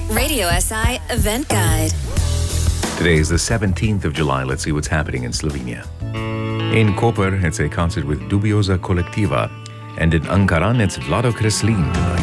Radio SI Event Guide. Today is the 17th of July. Let's see what's happening in Slovenia. In Koper, it's a concert with Dubioza Kolektiva. And in Ankaran, it's Vlado Kreslin tonight.